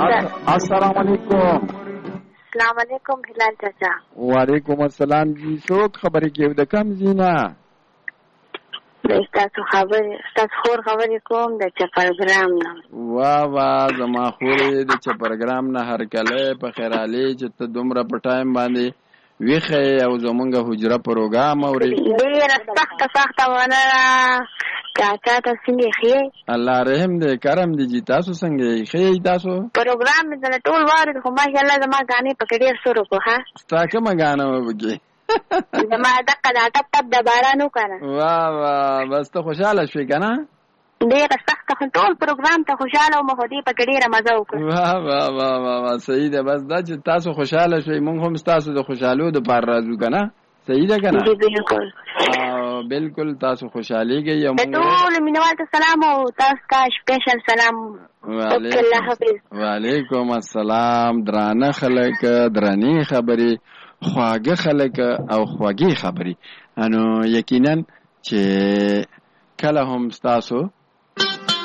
السلام علیکم. السلام علیکم هلال چاچا. وعلیکم السلام جی. څوک خبرې کوي د کوم ځای؟ ستاسو خور خبرې کوم د چپرګرام نه. واه زما خورې د چپرګرام نه هرکلی په خیر علي چې ته دومره په ټایم باندې ویښه او زمونږ حجره پروګرام اورې. ډېره سخته ونه چاچا ته څنګه ښې؟ الله رحم دې کرم دې جي. تاسو څنګه ښې؟ تاسو پروګرام مې د ټول وارد خو ماشاءالله زما غانې پکې ډېر سور وکړو. ها ستا کومه غانه وکړې؟ زما دقه دا ټپ ټپ د باران وکړه. واه بس ته خوشحاله شوې که نه؟ ډېره سخته خو ټول پروګرام ته خوشحاله وم خو دې پکې ډېره مزه وکړه. واه صحیح ده. بس دا چې تاسو خوشحاله شوئ موږ هم ستاسو د خوشحالو دپاره راځو که نه؟ صحیح ده که نه؟ بالکل بالکل. تاسو خوشحالیږئ. د ټولو مینوال ته سلام او تاسو ته سپیشل سلام. وعلیکم السلام. درانه خلک، درنې خبرې، خواږه خلک او خوږې خبرې. نو یقینا چې کله هم ستاسو